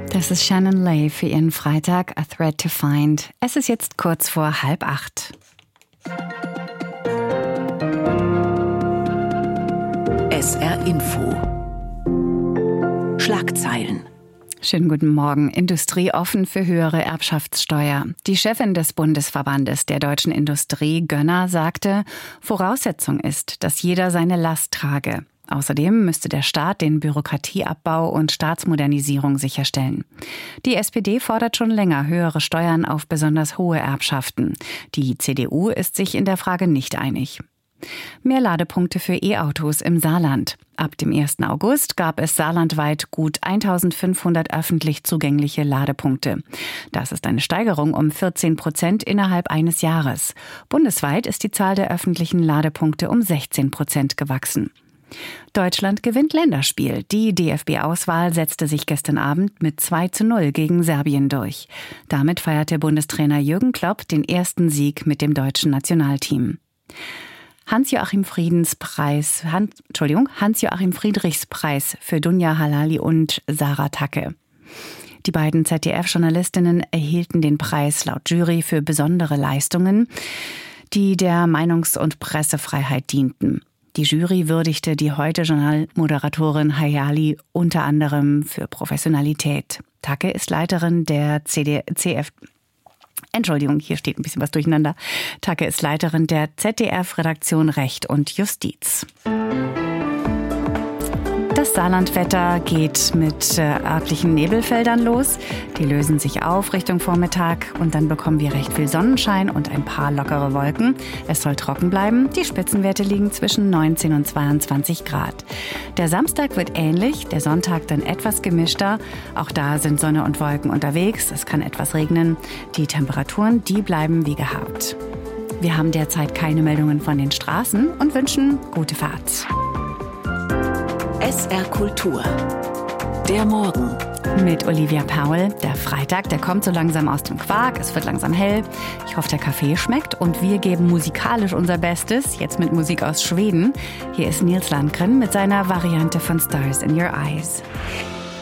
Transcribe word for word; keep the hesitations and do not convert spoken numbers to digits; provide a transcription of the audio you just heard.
Das ist Shannon Lay für ihren Freitag A Thread to Find. Es ist jetzt kurz vor halb acht. S R Info. Schlagzeilen. Schönen guten Morgen. Industrie offen für höhere Erbschaftssteuer. Die Chefin des Bundesverbandes der deutschen Industrie, Gönner, sagte, Voraussetzung ist, dass jeder seine Last trage. Außerdem müsste der Staat den Bürokratieabbau und Staatsmodernisierung sicherstellen. Die S P D fordert schon länger höhere Steuern auf besonders hohe Erbschaften. Die C D U ist sich in der Frage nicht einig. Mehr Ladepunkte für E-Autos im Saarland. Ab dem ersten August gab es saarlandweit gut eintausendfünfhundert öffentlich zugängliche Ladepunkte. Das ist eine Steigerung um vierzehn Prozent innerhalb eines Jahres. Bundesweit ist die Zahl der öffentlichen Ladepunkte um sechzehn Prozent gewachsen. Deutschland gewinnt Länderspiel. Die D F B-Auswahl setzte sich gestern Abend mit zwei zu null gegen Serbien durch. Damit feierte Bundestrainer Jürgen Klopp den ersten Sieg mit dem deutschen Nationalteam. Hans-Joachim Friedenspreis, Han, Entschuldigung, Hans-Joachim Friedrichs-Preis für Dunja Halali und Sarah Tacke. Die beiden Z D F-Journalistinnen erhielten den Preis laut Jury für besondere Leistungen, die der Meinungs- und Pressefreiheit dienten. Die Jury würdigte die Heute-Journal-Moderatorin Hayali unter anderem für Professionalität. Tacke ist Leiterin der C D F. Entschuldigung, hier steht ein bisschen was durcheinander. Tacke ist Leiterin der Z D F-Redaktion Recht und Justiz. Das Saarlandwetter geht mit äh, örtlichen Nebelfeldern los. Die lösen sich auf Richtung Vormittag und dann bekommen wir recht viel Sonnenschein und ein paar lockere Wolken. Es soll trocken bleiben. Die Spitzenwerte liegen zwischen neunzehn und zweiundzwanzig Grad. Der Samstag wird ähnlich, der Sonntag dann etwas gemischter. Auch da sind Sonne und Wolken unterwegs. Es kann etwas regnen. Die Temperaturen, die bleiben wie gehabt. Wir haben derzeit keine Meldungen von den Straßen und wünschen gute Fahrt. S R Kultur. Der Morgen. Mit Olivia Powell. Der Freitag, der kommt so langsam aus dem Quark. Es wird langsam hell. Ich hoffe, der Kaffee schmeckt. Und wir geben musikalisch unser Bestes. Jetzt mit Musik aus Schweden. Hier ist Nils Landgren mit seiner Variante von Stars in Your Eyes.